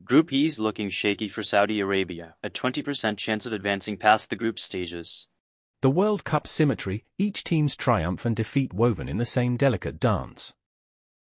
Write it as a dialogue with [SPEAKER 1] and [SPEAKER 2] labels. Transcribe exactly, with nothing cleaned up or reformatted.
[SPEAKER 1] Group E's looking shaky for Saudi Arabia, a twenty percent chance of advancing past the group stages.
[SPEAKER 2] The World Cup symmetry, each team's triumph and defeat woven in the same delicate dance.